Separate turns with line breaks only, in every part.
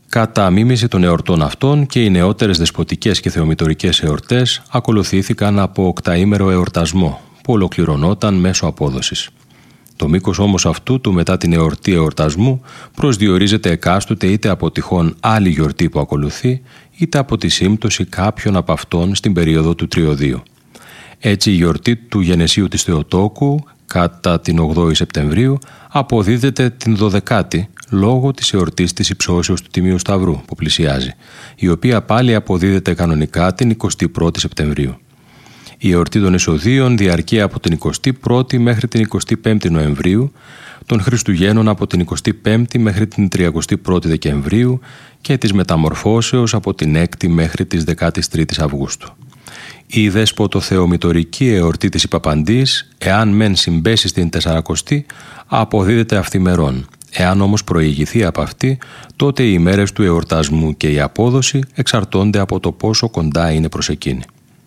Κατά μίμηση των εορτών αυτών και οι νεότερες δεσποτικές και θεομητορικές εορτές ακολουθήθηκαν από οκταήμερο εορτασμό που ολοκληρωνόταν μέσω απόδοσης. Το μήκος όμως αυτού του μετά την εορτή εορτασμού προσδιορίζεται εκάστοτε είτε από τυχόν άλλη γιορτή που ακολουθεί, είτε από τη σύμπτωση κάποιων από αυτών στην περίοδο του τριωδίου. Έτσι η γιορτή του γενεσίου της Θεοτόκου κατά την 8η Σεπτεμβρίου αποδίδεται την 12η λόγω της εορτής της υψώσεως του Τιμίου Σταυρού που πλησιάζει, η οποία πάλι αποδίδεται κανονικά την 21η Σεπτεμβρίου. Η εορτή των Εσωδίων διαρκεί από την 21η μέχρι την 25η Νοεμβρίου, των Χριστουγέννων από την 25η μέχρι την 31η Δεκεμβρίου και της Μεταμορφώσεως από την 6η μέχρι τις 13ης Αυγούστου. Η δεσποτοθεομητορική εορτή της Ιππαπαντής, εάν μεν συμπέσει στην 40η, αποδίδεται αυθημερών. Εάν όμως προηγηθεί από αυτή, τότε οι ημέρες του εορτασμού και η απόδοση εξαρτώνται από το πόσο κοντά είναι προς εκείνη.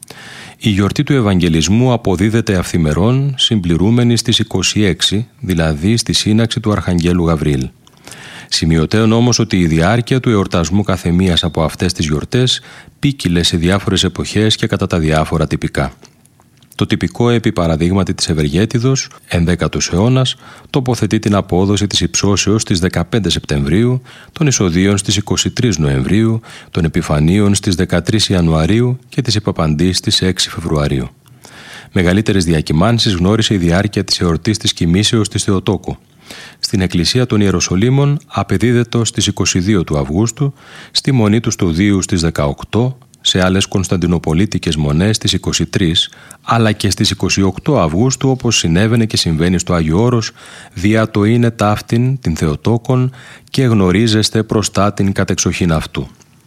Η γιορτή του Ευαγγελισμού αποδίδεται αυθημερών συμπληρούμενη στις 26, δηλαδή στη σύναξη του Αρχαγγέλου Γαβρίλ. Σημειωτέων όμως ότι η διάρκεια του εορτασμού καθεμίας από αυτές τις γιορτές ποίκειλε σε διάφορες εποχές και κατά τα διάφορα τυπικά. Το τυπικό επί παραδείγματι της Ευεργέτιδος, 11ος αιώνας, τοποθετεί την απόδοση της υψώσεως στις 15 Σεπτεμβρίου, των Εισοδίων στις 23 Νοεμβρίου, των Επιφανίων στις 13 Ιανουαρίου και της Ιππαπαντής στις 6 Φεβρουαρίου. Μεγαλύτερες διακυμάνσεις γνώρισε η διάρκεια της εορτής της Κοιμήσεως της Θεοτόκου. Στην Εκκλησία των Ιεροσολύμων απεδίδεται στις 22 του Αυγούστου, στη Μονή του Στοδίου στις 18, σε άλλες Κωνσταντινοπολίτικες μονές στις 23, αλλά και στις 28 Αυγούστου όπως συνέβαινε και συμβαίνει στο Άγιο Όρος, δια το είναι ταύτην την Θεοτόκον και γνωρίζεστε μπροστά την κατεξοχήν αυτού.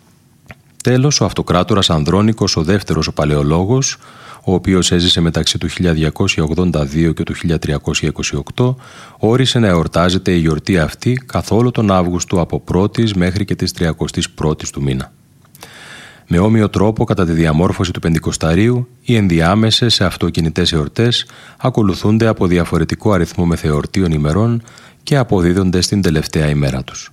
Τέλος, ο Αυτοκράτορας Ανδρώνικος, ο δεύτερος ο Παλαιολόγος, ο οποίος έζησε μεταξύ του 1282 και του 1328, όρισε να εορτάζεται η γιορτή αυτή καθόλου τον Αύγουστο από 1η μέχρι και τις 31ης του μήνα. Με όμοιο τρόπο, κατά τη διαμόρφωση του Πεντηκοσταρίου, οι ενδιάμεσες σε αυτοκινητές εορτές ακολουθούνται από διαφορετικό αριθμό μεθεορτίων ημερών και αποδίδονται στην τελευταία ημέρα τους.